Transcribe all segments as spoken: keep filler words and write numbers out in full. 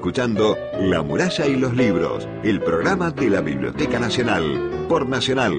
Escuchando La Muralla y los Libros, el programa de la Biblioteca Nacional, por Nacional.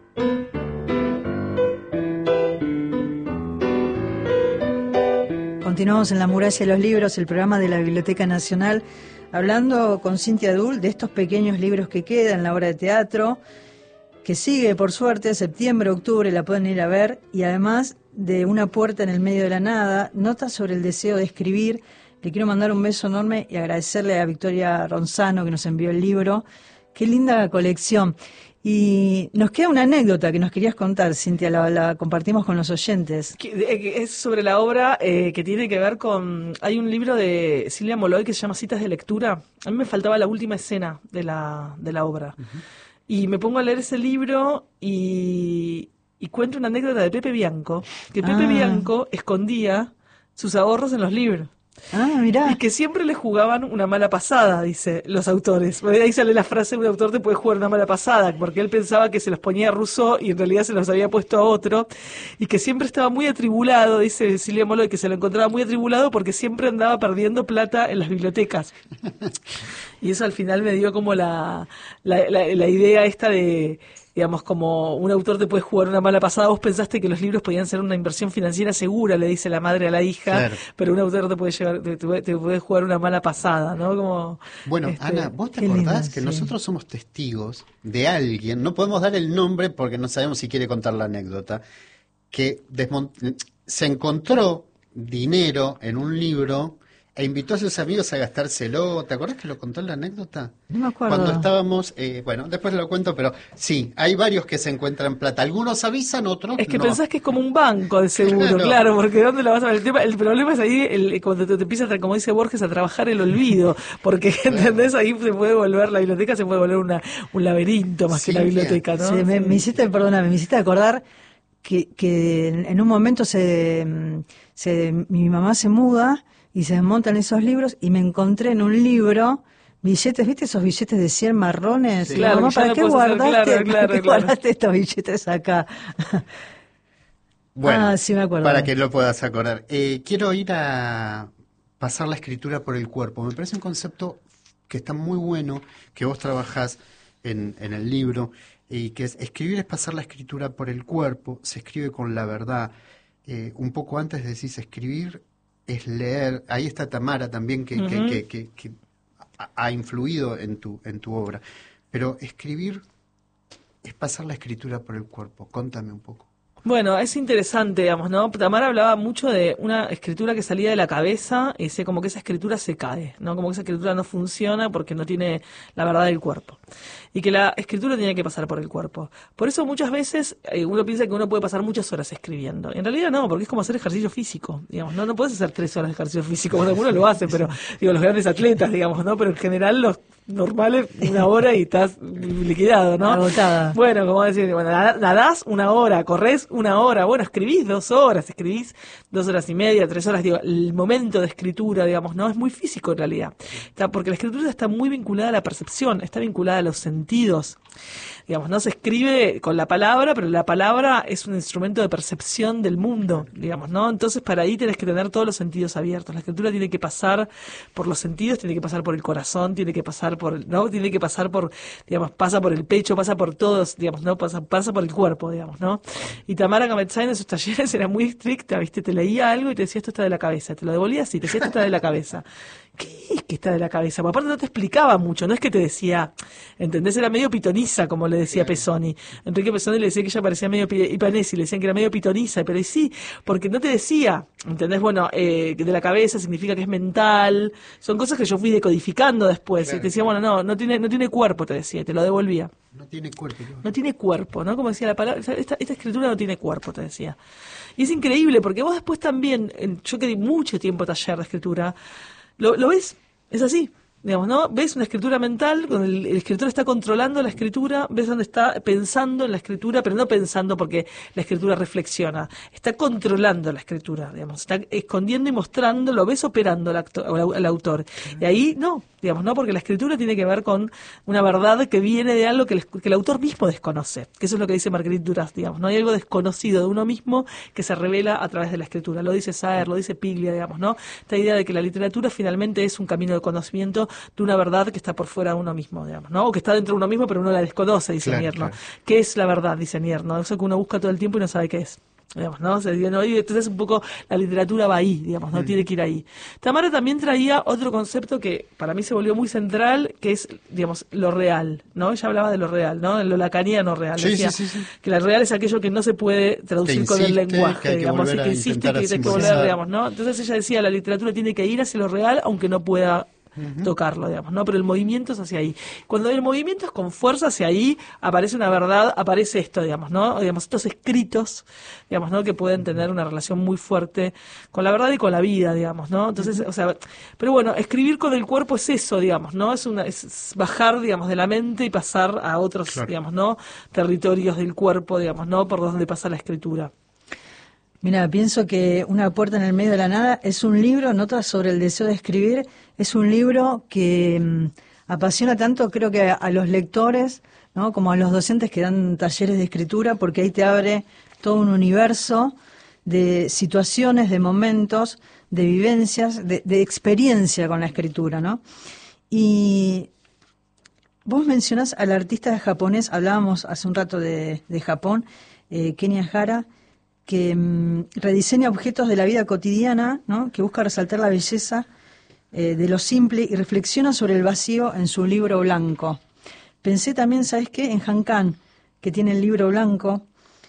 Continuamos en La Muralla y los Libros, el programa de la Biblioteca Nacional, hablando con Cintia Duhl de estos pequeños libros que quedan, la obra de teatro, que sigue, por suerte, septiembre, octubre, la pueden ir a ver, y además de Una puerta en el medio de la nada, notas sobre el deseo de escribir. Le quiero mandar un beso enorme y agradecerle a Victoria Ronzano que nos envió el libro. Qué linda colección. Y nos queda una anécdota que nos querías contar, Cintia, la, la compartimos con los oyentes. Es sobre la obra eh, que tiene que ver con... Hay un libro de Silvia Molloy que se llama Citas de Lectura. A mí me faltaba la última escena de la, de la obra. Uh-huh. Y me pongo a leer ese libro y, y cuento una anécdota de Pepe Bianco, que Pepe ah. Bianco escondía sus ahorros en los libros. Ah, mirá. Y que siempre le jugaban una mala pasada, dice los autores. Ahí sale la frase, un autor te puede jugar una mala pasada, porque él pensaba que se los ponía a Rousseau y en realidad se los había puesto a otro, y que siempre estaba muy atribulado, dice Silvia Molloy, que se lo encontraba muy atribulado porque siempre andaba perdiendo plata en las bibliotecas. Y eso al final me dio como la, la, la, la idea esta de... Digamos, como un autor te puede jugar una mala pasada, vos pensaste que los libros podían ser una inversión financiera segura, le dice la madre a la hija, claro. Pero un autor te puede llevar, te, te puede jugar una mala pasada, ¿no? Como, bueno, este, Ana, ¿vos te acordás lindo, que sí. Nosotros somos testigos de alguien, no podemos dar el nombre porque no sabemos si quiere contar la anécdota, que desmont- se encontró dinero en un libro e invitó a sus amigos a gastárselo? ¿Te acuerdas que lo contó en la anécdota? No me acuerdo. Cuando estábamos, eh, bueno, después lo cuento, pero sí, hay varios que se encuentran plata. Algunos avisan, otros Es que no. Pensás que es como un banco de seguro, claro, claro porque ¿dónde lo vas a ver? El tema, el problema es ahí, el, cuando te, te empiezas, a, como dice Borges, a trabajar el olvido, porque, claro. ¿Entendés? Ahí se puede volver, la biblioteca se puede volver una, un laberinto más sí, que una biblioteca, ¿no? Sí, me, me hiciste, perdóname, me hiciste acordar que, que en, en un momento se, se mi mamá se muda y se desmontan esos libros y me encontré en un libro billetes, ¿viste esos billetes de cien marrones? Sí, claro, mamá, ¿para qué guardaste, hacer, claro, ¿para claro, qué claro. guardaste estos billetes acá? Bueno, ah, sí me acuerdo. Para que lo puedas acordar. Eh, quiero ir a pasar la escritura por el cuerpo. Me parece un concepto que está muy bueno, que vos trabajás en, en el libro, y que es escribir es pasar la escritura por el cuerpo, se escribe con la verdad. Eh, un poco antes decís escribir es leer. Ahí está Tamara también que, uh-huh. que, que, que, que ha influido en tu en tu obra. Pero escribir es pasar la escritura por el cuerpo. Contame un poco. Bueno, es interesante, digamos, ¿no? Tamara hablaba mucho de una escritura que salía de la cabeza y dice como que esa escritura se cae, ¿no? Como que esa escritura no funciona porque no tiene la verdad del cuerpo. Y que la escritura tiene que pasar por el cuerpo. Por eso muchas veces eh, uno piensa que uno puede pasar muchas horas escribiendo. En realidad no, porque es como hacer ejercicio físico, digamos, ¿no? No puedes hacer tres horas de ejercicio físico, bueno, algunos lo hacen, pero digo, los grandes atletas, digamos, ¿no? Pero en general los normales, una hora y estás liquidado, ¿no? Agotada. Bueno, como decir, bueno, nadás una hora, corres una hora, bueno, escribís dos horas, escribís dos horas y media, tres horas, digo, el momento de escritura, digamos, no es muy físico en realidad, está, porque la escritura está muy vinculada a la percepción, está vinculada a los sentidos, digamos, no se escribe con la palabra, pero la palabra es un instrumento de percepción del mundo, digamos, ¿no? Entonces para ahí tenés que tener todos los sentidos abiertos, la escritura tiene que pasar por los sentidos, tiene que pasar por el corazón, tiene que pasar por, ¿no? Tiene que pasar por, digamos, pasa por el pecho, pasa por todos, digamos, ¿no? Pasa, pasa por el cuerpo, digamos, ¿no? Y Tamara Kametzai en sus talleres era muy estricta, ¿viste? Te leía algo y te decía esto está de la cabeza, te lo devolvía así, te decía esto está de la cabeza. ¿Qué es que está de la cabeza? Porque aparte no te explicaba mucho, no es que te decía, ¿entendés? Era medio pitoniza, como le decía Pesoni. Enrique Pesoni le decía que ella parecía medio Ipanesi, le decían que era medio pitoniza, pero sí, porque no te decía, ¿entendés? Bueno, eh, de la cabeza significa que es mental, son cosas que yo fui decodificando después, claro, y te decía, bueno, no, no tiene, no tiene cuerpo, te decía, y te lo devolvía. No tiene cuerpo. No, no tiene cuerpo, ¿no? Como decía la palabra, esta, esta escritura no tiene cuerpo, te decía. Y es increíble, porque vos después también, yo que di mucho tiempo taller de escritura, Lo, lo ves, es así, digamos, ¿no? Ves una escritura mental, donde el, el escritor está controlando la escritura, ves donde está pensando en la escritura, pero no pensando porque la escritura reflexiona, está controlando la escritura, digamos, está escondiendo y mostrando, lo ves operando el, actor, el autor. Y ahí no, digamos, ¿no? Porque la escritura tiene que ver con una verdad que viene de algo que el, que el autor mismo desconoce, que eso es lo que dice Marguerite Duras, digamos, ¿no? Hay algo desconocido de uno mismo que se revela a través de la escritura, lo dice Saer, lo dice Piglia, digamos, ¿no? Esta idea de que la literatura finalmente es un camino de conocimiento de una verdad que está por fuera de uno mismo, digamos, ¿no? O que está dentro de uno mismo, pero uno la desconoce, dice Claro, Nier, ¿no? claro. ¿Qué es la verdad? Dice Nier, ¿no? Eso que uno busca todo el tiempo y no sabe qué es. Digamos, ¿no? O sea, ¿no? Y entonces un poco la literatura va ahí, digamos, no Mm. tiene que ir ahí. Tamara también traía otro concepto que para mí se volvió muy central, que es, digamos, lo real, ¿no? Ella hablaba de lo real, ¿no? Lo lacaniano real. Sí, Decía sí, sí, sí. que lo real es aquello que no se puede traducir Que con el insiste, lenguaje, que hay que digamos, y volver que a insiste y intentar que hay que volver, simbolizar. digamos, ¿no? Entonces ella decía, la literatura tiene que ir hacia lo real, aunque no pueda Ujú. tocarlo, digamos, ¿no? Pero el movimiento es hacia ahí. Cuando el movimiento es con fuerza hacia ahí, aparece una verdad, aparece esto, digamos, ¿no? Digamos, estos escritos, digamos, ¿no? Que pueden tener una relación muy fuerte con la verdad y con la vida, digamos, ¿no? Entonces, o sea, pero bueno, escribir con el cuerpo es eso, digamos, ¿no? Es una, es bajar, digamos, de la mente y pasar a otros, Claro. digamos, ¿no? Territorios del cuerpo, digamos, ¿no? Por donde pasa la escritura. Mira, pienso que Una puerta en el medio de la nada es un libro, notas sobre el deseo de escribir, es un libro que mm, apasiona tanto, creo que a, a los lectores, ¿no? Como a los docentes que dan talleres de escritura, porque ahí te abre todo un universo de situaciones, de momentos, de vivencias, de, de experiencia con la escritura, ¿no? Y vos mencionás al artista japonés, hablábamos hace un rato de, de Japón, eh, Kenya Hara, que mm, rediseña objetos de la vida cotidiana, ¿no? Que busca resaltar la belleza eh, de lo simple y reflexiona sobre el vacío en su libro blanco. Pensé también, ¿sabes qué? En Han Kan, que tiene el libro blanco,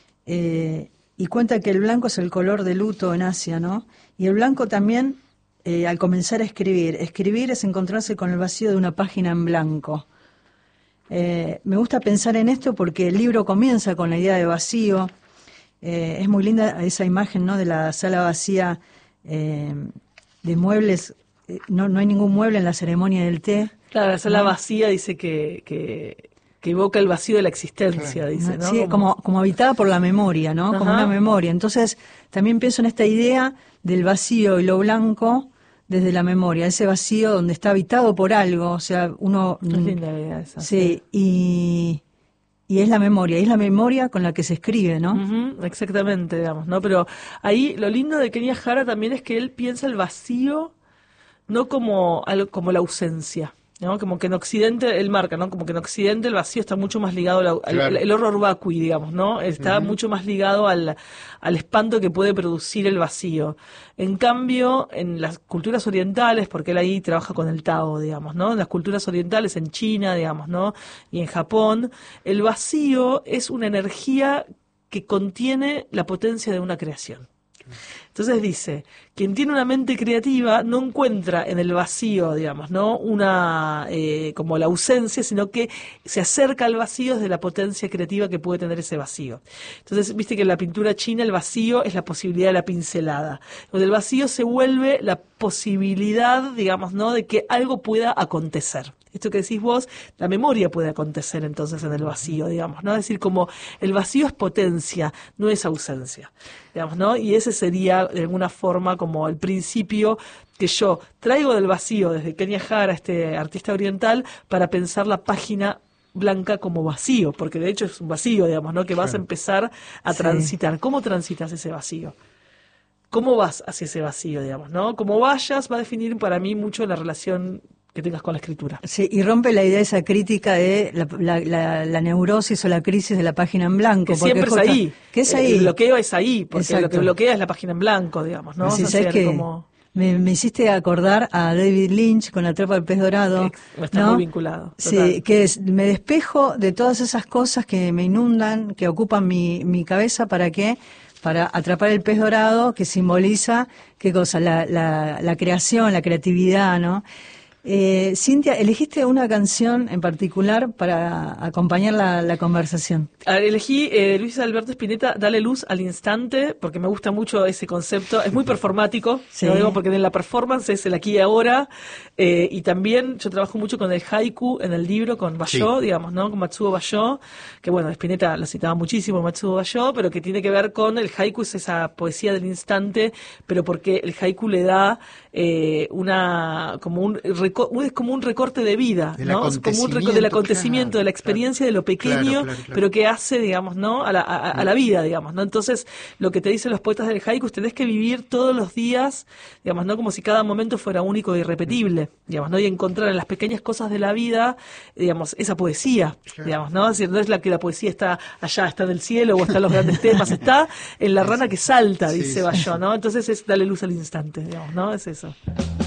eh, y cuenta que el blanco es el color de luto en Asia, ¿no? Y el blanco también, eh, al comenzar a escribir, escribir es encontrarse con el vacío de una página en blanco. Eh, me gusta pensar en esto porque el libro comienza con la idea de vacío. Eh, es muy linda esa imagen, ¿no? De la sala vacía, eh, de muebles. Eh, no, no hay ningún mueble en la ceremonia del té. Claro, la sala ¿no? vacía dice que, que, que evoca el vacío de la existencia, Claro. dice, ¿no? Sí, como, como habitada por la memoria, ¿no? Como Ajá. una memoria. Entonces, también pienso en esta idea del vacío y lo blanco desde la memoria, ese vacío donde está habitado por algo, o sea, uno... Es linda la idea esa. Sí, y, y es la memoria, y es la memoria con la que se escribe, ¿no? Ujú, exactamente, digamos, ¿no? Pero ahí lo lindo de Kenya Hara también es que él piensa el vacío no como algo, como la ausencia, ¿no? Como que en Occidente, él marca, ¿no? Como que en Occidente el vacío está mucho más ligado al, al- Claro. el horror vacui, digamos, ¿no? Está Ujú. mucho más ligado al, al espanto que puede producir el vacío. En cambio, en las culturas orientales, porque él ahí trabaja con el Tao, digamos, ¿no? En las culturas orientales, en China, digamos, ¿no? Y en Japón, el vacío es una energía que contiene la potencia de una creación. Entonces dice, quien tiene una mente creativa no encuentra en el vacío, digamos, ¿no? Una, eh, como la ausencia, sino que se acerca al vacío desde la potencia creativa que puede tener ese vacío. Entonces, viste que en la pintura china el vacío es la posibilidad de la pincelada. Donde el vacío se vuelve la posibilidad, digamos, ¿no? De que algo pueda acontecer. Esto que decís vos, la memoria puede acontecer entonces en el vacío, digamos, ¿no? Es decir, como el vacío es potencia, no es ausencia, digamos, ¿no? Y ese sería, de alguna forma, como el principio que yo traigo del vacío desde Kenya Hara, este artista oriental, para pensar la página blanca como vacío, porque de hecho es un vacío, digamos, ¿no? Que vas a Claro. empezar a Sí. transitar. ¿Cómo transitas ese vacío? ¿Cómo vas hacia ese vacío, digamos, ¿no? Como vayas va a definir para mí mucho la relación que tengas con la escritura. Sí, y rompe la idea esa crítica de la, la, la, la neurosis o la crisis de la página en blanco. Que porque siempre es justa- ahí. Que es El- ahí. El bloqueo es ahí, porque lo que Exacto. bloquea es la página en blanco, digamos, ¿no? Sí, O ¿sabes sea, qué? como- Me, me hiciste acordar a David Lynch con La trapa del pez dorado. Ex- está ¿no? muy vinculado, Sí, total. que es, me despejo de todas esas cosas que me inundan, que ocupan mi, mi cabeza, ¿para qué? Para atrapar el pez dorado, que simboliza, ¿qué cosa? La, la, la creación, la creatividad, ¿no? Eh, Cintia, elegiste una canción en particular para acompañar la, la conversación. A ver, elegí eh, Luis Alberto Spinetta, Dale luz al instante, porque me gusta mucho ese concepto. Es muy performático, Sí. lo digo porque en la performance es el aquí y ahora. Eh, y también yo trabajo mucho con el haiku en el libro, con Bayó, Sí. digamos, ¿no? Con Matsuo Bayó, que bueno, Spinetta lo citaba muchísimo, Matsuo Bayó, pero que tiene que ver con el haiku, es esa poesía del instante, pero porque el haiku le da eh, una, como un reco- es como un recorte de vida, Del ¿no? Es como un recorte del acontecimiento, claro, de la experiencia, claro, de lo pequeño, claro, claro, claro. pero que hace, digamos, ¿no? A la, a, a la vida, digamos, ¿no? Entonces, lo que te dicen los poetas del haiku, tenés que vivir todos los días, digamos, ¿no? Como si cada momento fuera único e irrepetible, digamos, ¿no? Y encontrar en las pequeñas cosas de la vida, digamos, esa poesía, Claro. digamos, ¿no? Es decir, no es la que la poesía está allá, está en el cielo, o está en los grandes temas, está en la rana que salta, Sí, dice sí, Bayón, ¿no? Entonces es darle luz al instante, digamos, ¿no? Es eso.